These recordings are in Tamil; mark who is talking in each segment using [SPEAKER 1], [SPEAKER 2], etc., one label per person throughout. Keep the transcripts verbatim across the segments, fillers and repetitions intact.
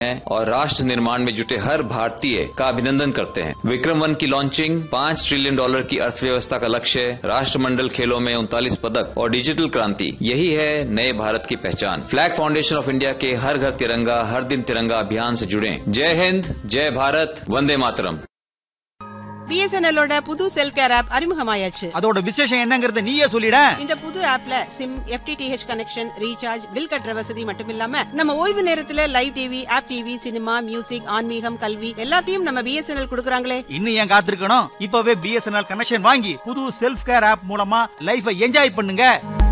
[SPEAKER 1] और राष्ट्र निर्माण में जुटे हर भारतीय का अभिनंदन करते हैं। विक्रम वन की लॉन्चिंग, पाँच ट्रिलियन डॉलर की अर्थव्यवस्था का लक्ष्य, राष्ट्रमंडल खेलों में उनतालीस पदक और डिजिटल क्रांति, यही है नए भारत की पहचान। फ्लैग फाउंडेशन ऑफ इंडिया के हर घर तिरंगा हर दिन तिरंगा अभियान से जुड़े। जय हिंद, जय Bharat, Vande Mataram.
[SPEAKER 2] B S N L ஓட புது செல்ஃப் கேர் ஆப் அறிமுகமாயாச்சு.
[SPEAKER 3] அதோட விசேஷம் என்னங்கறத நீயே சொல்லிட.
[SPEAKER 2] இந்த புது ஆப்ல sim, F T T H connection, recharge, bill கட்டுற வசதி மட்டும் இல்லாம நம்ம ஓய்வு நேரத்துல live TV, app TV, cinema, music, ஆன்மீகம், கல்வி எல்லாத்தையும் நம்ம B S N L குடுக்குறாங்களே.
[SPEAKER 3] இன்னும் ஏன் காத்திருக்கணும்? இப்பவே B S N L connection வாங்கி புது செல்ஃப் கேர் ஆப் மூலமா லைஃபை என்ஜாய் பண்ணுங்க.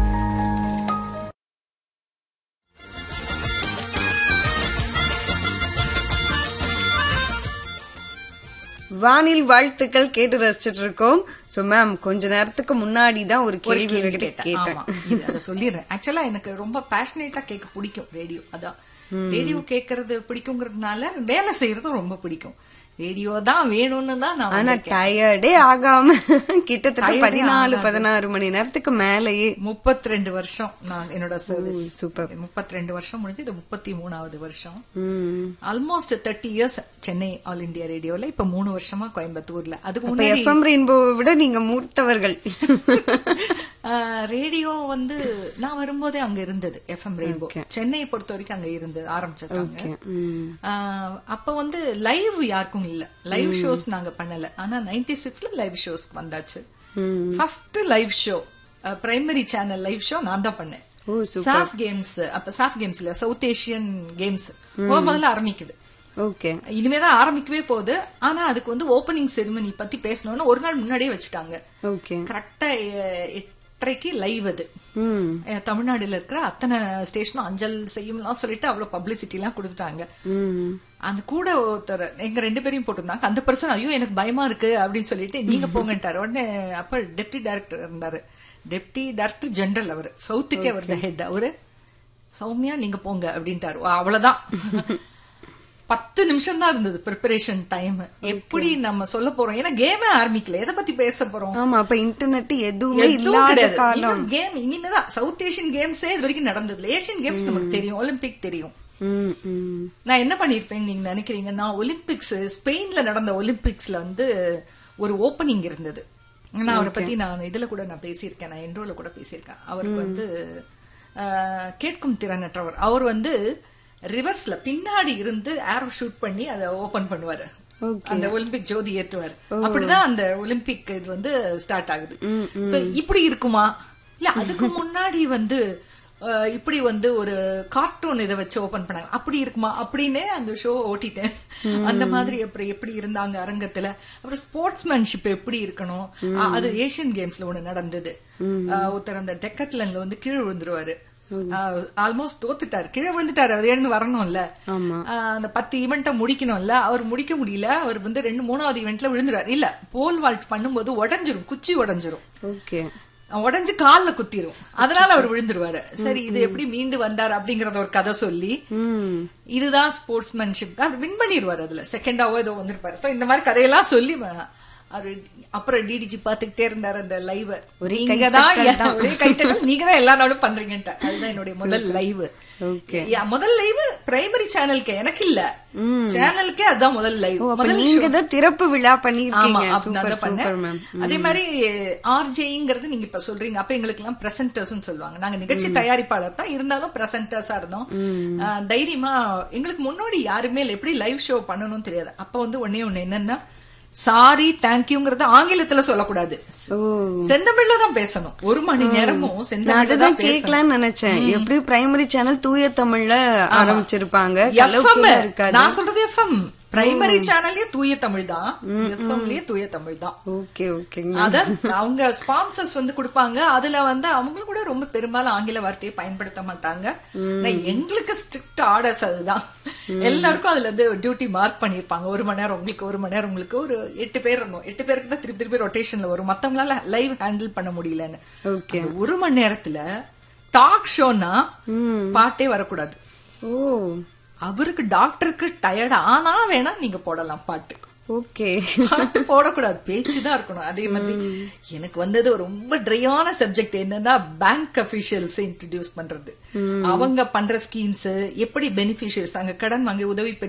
[SPEAKER 4] வானில் வாழ்த்துக்கள் கேட்டு ரசிச்சிட்டு இருக்கோம். சோ மேம், கொஞ்ச நேரத்துக்கு முன்னாடி தான் ஒரு கேள்வி கேட்டேன்.
[SPEAKER 5] அத சொல்லிடுறேன். ஆக்சுவலா எனக்கு ரொம்ப பேஷனேட்டா கேட்க பிடிக்கும் ரேடியோ. அதான் ரேடியோ கேட்கறது பிடிக்குங்கிறதுனால வேலை செய்யறதும் ரொம்ப பிடிக்கும். ரேடியோ தான் வேணும்னு தான் நான்.
[SPEAKER 4] ஆனா டயர்டே ஆகாம கிட்டத்தட்ட பதினாலு பதினாறு மணி நேரத்துக்கு மேலேயே
[SPEAKER 5] முப்பத்தி ரெண்டு வருஷம் நான் என்னோட சர்வீஸ்.
[SPEAKER 4] சூப்பர்.
[SPEAKER 5] முப்பத்தி ரெண்டு வருஷம் முடிஞ்சு இது முப்பத்தி மூணாவது வருஷம். Almost thirty years Chennai all India ரேடியோல, இப்ப மூணு வருஷமா கோயம்புத்தூர்ல. அதுக்கு முன்னாடி
[SPEAKER 4] எஃப்எம் ரெயின்போவை விட நீங்க மூத்தவர்கள்.
[SPEAKER 5] ரேடியோ வந்து நான் வரும்போதே அங்க இருந்தது. எஃப்எம் ரெயின்போ சென்னையை பொறுத்த வரைக்கும் அங்க இருந்தது, ஆரம்பிச்சிருக்காங்க. அப்ப வந்து லைவ் யாருக்கும் இல்ல, லைவ் ஷோஸ் நாங்க பண்ணல. ஆனா நைன்டி சிக்ஸ்ல லைவ் ஷோஸ் வந்தாச்சு. First live show primary channel live show நான் தான் பண்ணேன். சாஃப் கேம்ஸ், அப்ப சாஃப் கேம்ஸ்ல சவுத் ஏசியன் கேம்ஸ் முதல்ல ஆரம்பிக்குது. இனிமேதான் ஆரம்பிக்கவே போகுது. ஆனா அதுக்கு வந்து ஓபனிங் செரிமனி பத்தி பேசணும்னு ஒரு நாள் முன்னாடியே வச்சுட்டாங்க. கரெக்டா எட்டரைக்கு லைவ். அது தமிழ்நாடுல இருக்கிற அத்தனை ஸ்டேஷனும் அஞ்சல் செய்யும்லாம் சொல்லிட்டு அவ்வளவு பப்ளிசிட்டி எல்லாம் கொடுத்துட்டாங்க. அந்த கூட ஒருத்தர் எங்க ரெண்டு பேரையும் போட்டிருந்தாங்க. அந்த பர்சன் ஐயோ எனக்கு பயமா இருக்கு அப்படின்னு சொல்லிட்டு நீங்க போங்கட்டாரு. உடனே அப்ப டெப்டி டைரக்டர் இருந்தாரு, டெப்டி டைரக்டர் ஜெனரல், அவரு சவுத்துக்கே அவர் ஹெட். அவரு சௌமியா நீங்க போங்க அப்படின்ட்டாரு. அவ்வளவுதான். பத்து நிமிஷம் தான் இருந்தது ப்ரிப்பரேஷன் டைம். எப்படி நம்ம சொல்ல போறோம், ஏன்னா கேமே ஆரம்பிக்கல, எதை பத்தி பேச போறோம்.
[SPEAKER 4] ஆமா, அப்ப இன்டர்நெட் எதுவுமே இல்லாத காலம்.
[SPEAKER 5] கேம் இனிமேதான். சவுத் ஏசியன் கேம்ஸே இது வரைக்கும் நடந்தது. ஏசியன் கேம்ஸ் நமக்கு தெரியும், ஒலிம்பிக் தெரியும். நான் என்ன பண்ணிருப்பேன் நீங்க நினைக்கிறீங்க? நான் ஒலிம்பிக்ஸ், ஸ்பெயின்ல நடந்த ஒலிம்பிக்ஸ்ல வந்து ஒரு ஓபனிங் இருந்தது. நான் அவரை பத்தி நான் இதுல கூட நான் பேசியிருக்கேன், நான் என்ரோல கூட பேசியிருக்கேன். அவருக்கு வந்து கேட்கும் திறனற்றவர். அவர் வந்து ரிவர்ஸ்ல பின்னாடி இருந்து ஏரோ ஷூட் பண்ணி அதை ஓபன் பண்ணுவாரு, அந்த ஒலிம்பிக் ஜோதி ஏத்துவாரு. அப்படிதான் அந்த ஒலிம்பிக் இது வந்து ஸ்டார்ட் ஆகுது. சோ இப்படி இருக்குமா? இல்ல அதுக்கு முன்னாடி வந்து இப்படி வந்து ஒரு கார்ட்டூன் இதை வச்சு ஓபன் பண்ணாங்க, அப்படி இருக்குமா அப்படின்னு அந்த ஷோ ஓட்டிட்டேன். அந்த மாதிரி அப்புறம் எப்படி இருந்தாங்க அரங்கத்துல, அப்புறம் ஸ்போர்ட்ஸ்மேன்ஷிப் எப்படி இருக்கணும். அது ஏசியன் கேம்ஸ்ல ஒண்ணு நடந்தது. ஒருத்தர் அந்த டெக்கத்லன்ல வந்து கீழே விழுந்துருவாரு, ஆல்மோஸ்ட் தோத்துட்டாரு, கீழே விழுந்துட்டாரு. அவர் எழுந்து வரணும்ல, அந்த பத்து ஈவெண்ட்டை முடிக்கணும்ல, அவர் முடிக்க முடியல. அவர் வந்து ரெண்டு மூணாவது ஈவெண்ட்ல விழுந்துருவாரு. இல்ல போல் வால்ட் பண்ணும்போது உடஞ்சிரும், குச்சி உடஞ்சிரும், உடஞ்சு கால்ல குத்திரும், அதனால அவர் விழுந்துருவாரு. சரி, இது எப்படி மீண்டு வந்தார் அப்படிங்கறத ஒரு கதை சொல்லி, இதுதான் ஸ்போர்ட்ஸ்மேன்ஷிப், அது வின் பண்ணிடுவாரு. அதுல செகண்டாவோ ஏதோ வந்திருப்பாரு. இந்த மாதிரி கதையெல்லாம் சொல்லி அப்புறம் டிடிஜி பாத்துக்கிட்டே இருந்தாரு அந்த லைவ். நீங்கதான் ஒரே கைத்தட்டல், நீங்க தான் எல்லா நாளும் பண்றீங்கன்ட்டு. அதுதான் என்னுடைய முதல் லைவ். முதல் லைவ் பிரைமரி சேனலுக்கு, எனக்கு இல்ல, சேனலுக்கே அதுதான் முதல் லைவ்.
[SPEAKER 4] நீங்க தான் திறப்பு விழா பண்ணிருக்கீங்க.
[SPEAKER 5] அதே மாதிரி ஆர்ஜேங்கிறது நீங்க இப்ப சொல்றீங்க. அப்ப எங்களுக்கு எல்லாம் பிரசன்டர்ஸ் சொல்லுவாங்க. நாங்க நிகழ்ச்சி தயாரிப்பாளர் தான், இருந்தாலும் பிரசன்டர்ஸா இருந்தோம். தைரியமா எங்களுக்கு முன்னாடி யாருமே எப்படி லைவ் ஷோ பண்ணணும்னு தெரியாது. அப்ப வந்து ஒன்னே ஒண்ணு என்னன்னா, சாரி தேங்க்யூங்கிறத ஆங்கிலத்துல சொல்லக்கூடாது, செந்தமிழ்ல தான் பேசணும். ஒரு மணி நேரமும் செந்தமிழ்ல தான் கேட்கலாம்னு
[SPEAKER 4] நினைச்சேன். எப்படி பிரைமரி சேனல் தூய தமிழ்ல ஆரம்பிச்சிருப்பாங்க.
[SPEAKER 5] நான் சொல்றது எஃப்எம் பிரைமரி சேனல்லயே தூய தமிழ் தான், எஃப்எம்லயே தூய தமிழ் தான்.
[SPEAKER 4] Okay okay.
[SPEAKER 5] அத அவங்க ஸ்பான்சர்ஸ் வந்து கொடுப்பாங்க. அதுல வந்து அவங்க கூட ரொம்ப பெரும்பாலும் ஆங்கில வார்த்தையை பயன்படுத்த மாட்டாங்க. எங்களுக்கு ஸ்ட்ரிக்ட் ஆர்டர்ஸ் அதுதான். எல்லாருக்கும் அதுல இருந்து டியூட்டி மார்க் பண்ணிருப்பாங்க. ஒரு மணி நேரம் உங்களுக்கு, ஒரு மணி நேரம் உங்களுக்கு. ஒரு எட்டு பேர் இருந்தோம், எட்டு பேருக்கு தான் திருப்பி திருப்பி ரொட்டேஷன்ல வரும். மத்தவங்களால லைவ் ஹேண்டில் பண்ண முடியலன்னு. ஒரு மணி நேரத்துல டாக் ஷோனா பாட்டே வரக்கூடாது. ஓ, அவருக்கு டாக்டருக்கு டயர்ட் ஆனா வேணா நீங்க போடலாம் பாட்டு.
[SPEAKER 4] ஓகே,
[SPEAKER 5] பாட்டு போடக்கூடாது, பேச்சுதான் இருக்கணும். அதே மாதிரி எனக்கு வந்தது ரொம்ப ட்ரையான சப்ஜெக்ட் என்னன்னா பேங்க் அபிஷியல்ஸ் இன்ட்ரோடியூஸ் பண்றது. அவங்க பண்ற ஸ்கீம்ஸ் எப்படி பெனிஃபிஷியர்ஸ் அங்க கடன் வாங்கி உதவி